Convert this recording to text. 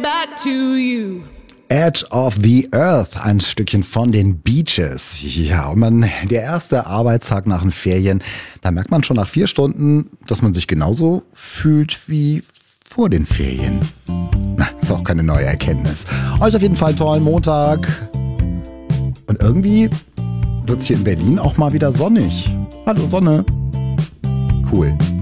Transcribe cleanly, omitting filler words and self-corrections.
back to you. Edge of the Earth, ein Stückchen von den Beaches. Ja, und der erste Arbeitstag nach den Ferien, da merkt man schon nach 4 Stunden, dass man sich genauso fühlt wie vor den Ferien. Na, ist auch keine neue Erkenntnis. Euch auf jeden Fall einen tollen Montag. Und irgendwie wird es hier in Berlin auch mal wieder sonnig. Hallo Sonne. Cool.